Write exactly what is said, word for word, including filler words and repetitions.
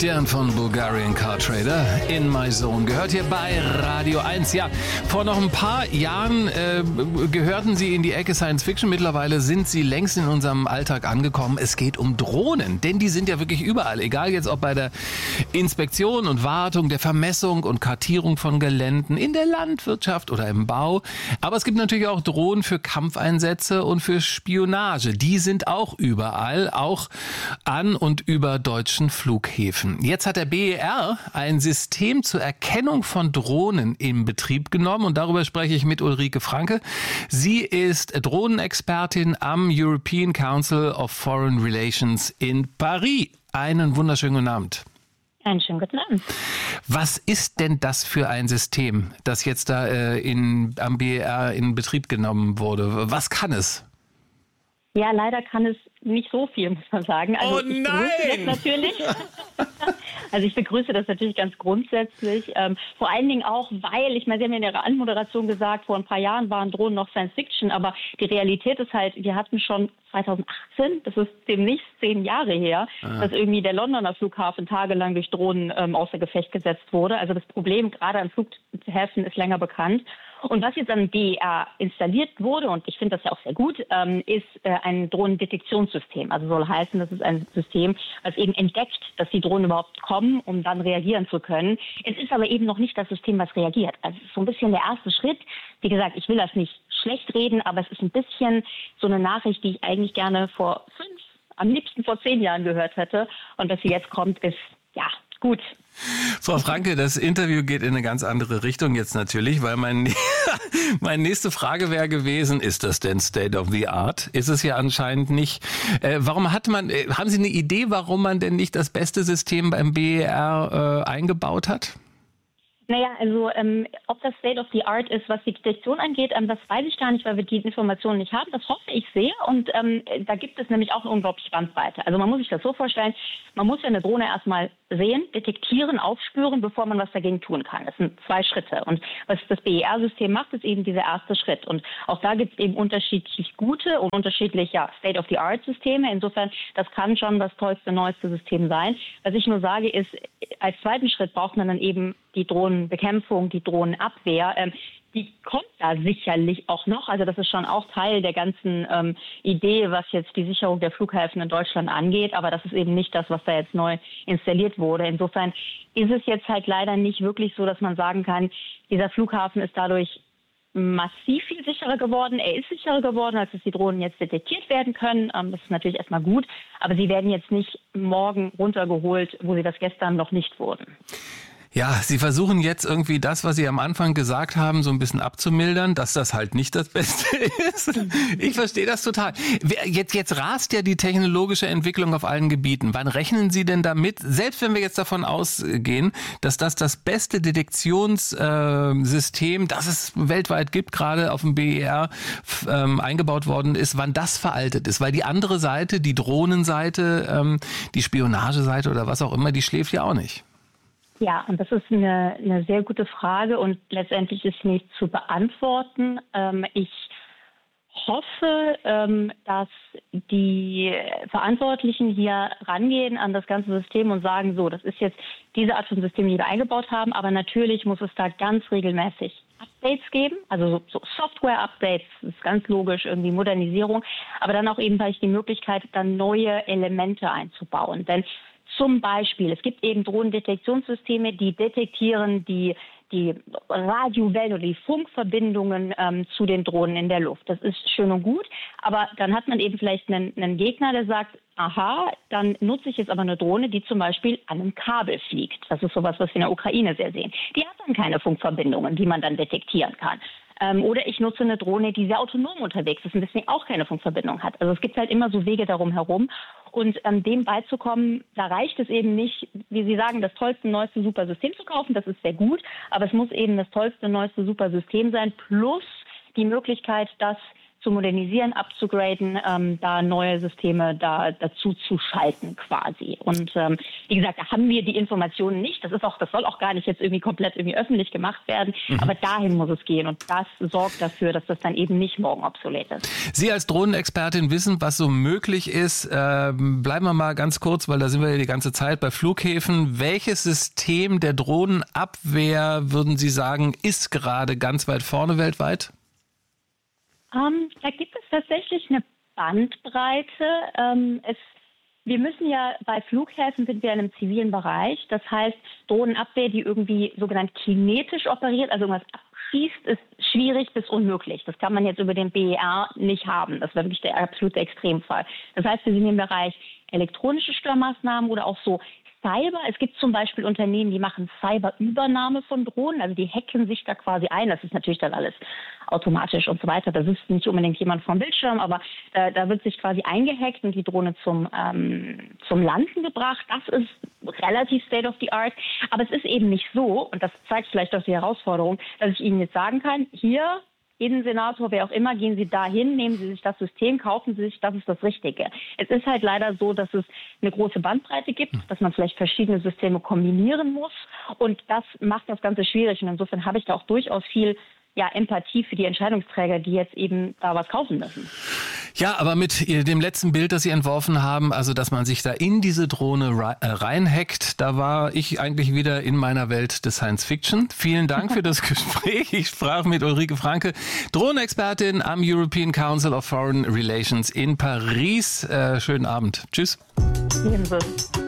Stern von Bulgarian Car Trader, In My Zone, gehört hier bei Radio eins. Ja, vor noch ein paar Jahren äh, gehörten sie in die Ecke Science Fiction. Mittlerweile sind sie längst in unserem Alltag angekommen. Es geht um Drohnen, denn die sind ja wirklich überall. Egal jetzt ob bei der Inspektion und Wartung, der Vermessung und Kartierung von Geländen, in der Landwirtschaft oder im Bau. Aber es gibt natürlich auch Drohnen für Kampfeinsätze und für Spionage. Die sind auch überall, auch an und über deutschen Flughäfen. Jetzt hat der B E R ein System zur Erkennung von Drohnen in Betrieb genommen und darüber spreche ich mit Ulrike Franke. Sie ist Drohnenexpertin am European Council of Foreign Relations in Paris. Einen wunderschönen guten Abend. Einen schönen guten Abend. Was ist denn das für ein System, das jetzt da äh, in, am B E R in Betrieb genommen wurde? Was kann es? Ja, leider kann es nicht so viel, muss man sagen. Also oh ich nein! begrüße das natürlich. Also ich begrüße das natürlich ganz grundsätzlich. Ähm, vor allen Dingen auch, weil, ich meine, Sie haben ja in Ihrer Anmoderation gesagt, vor ein paar Jahren waren Drohnen noch Science Fiction, aber die Realität ist halt, wir hatten schon zweitausendachtzehn, das ist demnächst zehn Jahre her, ah. dass irgendwie der Londoner Flughafen tagelang durch Drohnen ähm, außer Gefecht gesetzt wurde. Also das Problem gerade an Flughäfen ist länger bekannt. Und was jetzt am B E R installiert wurde, und ich finde das ja auch sehr gut, ähm, ist äh, ein Drohnendetektionssystem. Also soll heißen, das ist ein System, das eben entdeckt, dass die Drohnen überhaupt kommen, um dann reagieren zu können. Es ist aber eben noch nicht das System, was reagiert. Also es ist so ein bisschen der erste Schritt. Wie gesagt, ich will das nicht schlecht reden, aber es ist ein bisschen so eine Nachricht, die ich eigentlich gerne vor fünf, am liebsten vor zehn Jahren gehört hätte. Und dass sie jetzt kommt, ist, ja, gut. Frau Franke, das Interview geht in eine ganz andere Richtung jetzt natürlich, weil mein, meine nächste Frage wäre gewesen, ist das denn State of the Art? Ist es ja anscheinend nicht. Äh, warum hat man, äh, haben Sie eine Idee, warum man denn nicht das beste System beim B E R äh, eingebaut hat? Naja, also ähm, ob das State of the Art ist, was die Detektion angeht, ähm, das weiß ich gar nicht, weil wir die Informationen nicht haben. Das hoffe ich sehr. Und ähm, da gibt es nämlich auch eine unglaubliche Bandbreite. Also man muss sich das so vorstellen, man muss ja eine Drohne erstmal sehen, detektieren, aufspüren, bevor man was dagegen tun kann. Das sind zwei Schritte. Und was das B E R-System macht, ist eben dieser erste Schritt. Und auch da gibt es eben unterschiedlich gute und unterschiedlich ja, State-of-the-Art-Systeme. Insofern, das kann schon das tollste, neueste System sein. Was ich nur sage, ist, als zweiten Schritt braucht man dann eben die Drohnenbekämpfung, die Drohnenabwehr. Ähm, die kommt da sicherlich auch noch. Also das ist schon auch Teil der ganzen ähm, Idee, was jetzt die Sicherung der Flughäfen in Deutschland angeht. Aber das ist eben nicht das, was da jetzt neu installiert wurde. Insofern ist es jetzt halt leider nicht wirklich so, dass man sagen kann, dieser Flughafen ist dadurch massiv viel sicherer geworden. Er ist sicherer geworden, als dass die Drohnen jetzt detektiert werden können. Ähm, das ist natürlich erstmal gut. Aber sie werden jetzt nicht morgen runtergeholt, wo sie das gestern noch nicht wurden. Ja, Sie versuchen jetzt irgendwie das, was Sie am Anfang gesagt haben, so ein bisschen abzumildern, dass das halt nicht das Beste ist. Ich verstehe das total. Jetzt, jetzt rast ja die technologische Entwicklung auf allen Gebieten. Wann rechnen Sie denn damit, selbst wenn wir jetzt davon ausgehen, dass das das beste Detektionssystem, das es weltweit gibt, gerade auf dem B E R ähm, eingebaut worden ist, wann das veraltet ist? Weil die andere Seite, die Drohnenseite, ähm, die Spionageseite oder was auch immer, die schläft ja auch nicht. Ja, und das ist eine, eine sehr gute Frage und letztendlich ist nicht zu beantworten. Ähm, ich hoffe, ähm, dass die Verantwortlichen hier rangehen an das ganze System und sagen, so, das ist jetzt diese Art von System, die wir eingebaut haben, aber natürlich muss es da ganz regelmäßig Updates geben, also so, so Software-Updates, das ist ganz logisch, irgendwie Modernisierung, aber dann auch eben vielleicht die Möglichkeit, dann neue Elemente einzubauen, denn zum Beispiel, es gibt eben Drohnendetektionssysteme, die detektieren die, die Radiowellen oder die Funkverbindungen ähm, zu den Drohnen in der Luft. Das ist schön und gut, aber dann hat man eben vielleicht einen, einen Gegner, der sagt, aha, dann nutze ich jetzt aber eine Drohne, die zum Beispiel an einem Kabel fliegt. Das ist sowas, was wir in der Ukraine sehr sehen. Die hat dann keine Funkverbindungen, die man dann detektieren kann. Ähm, oder ich nutze eine Drohne, die sehr autonom unterwegs ist und deswegen auch keine Funkverbindung hat. Also es gibt halt immer so Wege darum herum. Und ähm, dem beizukommen, da reicht es eben nicht, wie Sie sagen, das tollste, neueste, super System zu kaufen. Das ist sehr gut. Aber es muss eben das tollste, neueste, super System sein. Plus die Möglichkeit, das zu modernisieren, abzugraden, ähm, da neue Systeme da dazu zu schalten quasi. Und ähm, wie gesagt, da haben wir die Informationen nicht. Das ist auch, das soll auch gar nicht jetzt irgendwie komplett irgendwie öffentlich gemacht werden. Mhm. Aber dahin muss es gehen. Und das sorgt dafür, dass das dann eben nicht morgen obsolet ist. Sie als Drohnenexpertin wissen, was so möglich ist. Ähm, bleiben wir mal ganz kurz, weil da sind wir ja die ganze Zeit bei Flughäfen. Welches System der Drohnenabwehr, würden Sie sagen, ist gerade ganz weit vorne weltweit? Um, da gibt es tatsächlich eine Bandbreite. Ähm, es, wir müssen ja bei Flughäfen sind wir in einem zivilen Bereich. Das heißt, Drohnenabwehr, die irgendwie sogenannt kinetisch operiert, also irgendwas abschießt, ist schwierig bis unmöglich. Das kann man jetzt über den B E R nicht haben. Das wäre wirklich der absolute Extremfall. Das heißt, wir sind im Bereich elektronische Störmaßnahmen oder auch so Cyber. Es gibt zum Beispiel Unternehmen, die machen Cyberübernahme von Drohnen, also die hacken sich da quasi ein. Das ist natürlich dann alles automatisch und so weiter. Da sitzt nicht unbedingt jemand vom Bildschirm, aber äh, da wird sich quasi eingehackt und die Drohne zum, ähm, zum Landen gebracht. Das ist relativ state of the art. Aber es ist eben nicht so, und das zeigt vielleicht auch die Herausforderung, dass ich Ihnen jetzt sagen kann, hier Innensenator, wer auch immer, gehen Sie dahin, nehmen Sie sich das System, kaufen Sie sich, das ist das Richtige. Es ist halt leider so, dass es eine große Bandbreite gibt, dass man vielleicht verschiedene Systeme kombinieren muss und das macht das Ganze schwierig und insofern habe ich da auch durchaus viel ja, Empathie für die Entscheidungsträger, die jetzt eben da was kaufen müssen. Ja, aber mit dem letzten Bild, das Sie entworfen haben, also dass man sich da in diese Drohne reinhackt, da war ich eigentlich wieder in meiner Welt des Science Fiction. Vielen Dank für das Gespräch. Ich sprach mit Ulrike Franke, Drohnenexpertin am European Council of Foreign Relations in Paris. Äh, schönen Abend. Tschüss. Ebenso.